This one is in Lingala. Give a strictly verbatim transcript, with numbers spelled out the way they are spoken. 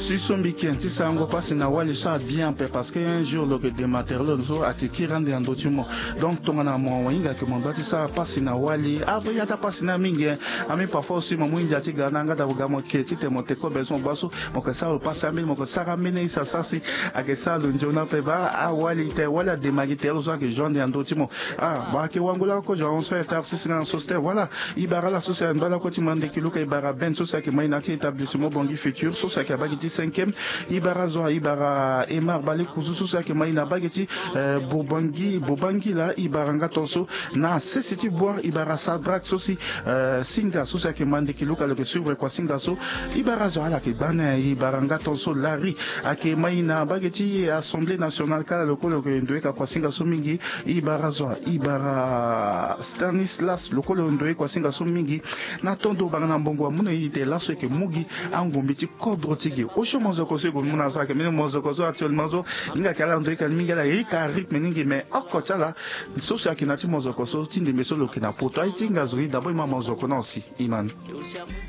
si sombi qui anti sango passe na wali ça bien parce que un jour le des matériaux nous a qui rendre en document donc ton na mo inga que mon bati ça passe na wali abo ya ta passe na mingi ami parfois aussi mo inja ti gana nga da bugamo ke ti te monte ko beson baso mo que ça passe ami mo que ça ramène ça ça si a que ça le jona pe ba a wali te wala de magitelo so que jonde en document ah ba ke wangula ko jo on se faire si c'est en société voilà ibara la société bala ko ti mande ki luka ibara ben so ça que mai na ti établissement bongi futur so ça que ba ti cinquième ibara zo ibara emar bali kuzu so ça que mai na ba ti bobangi bobangi la ibara nga tonso na ceci boire ibara sadrak so si singa so ça que mande ki luka le que suivre quoi singa so ibara zo ala ke bana ibara nga tonso lari ake mai na ba ti assemblée nationale kala le ko le que ndoe ka quoi singa so mingi ibara zo ibara Stanislas le ko le ndoe quoi singa so mingi na tondo bana mbongo muna ite la so ke mugi angombi ti kodro tigi o shomo zo ko se go muna so ke mena mo zo ko zo actuellement zo inga kala ndoe kan minga la rika rythme ningi mais akotala so so ke na ti mo zo ko so tindi me so lo ke na poto ai tinga zo d'abord ma mo zo ko na aussi iman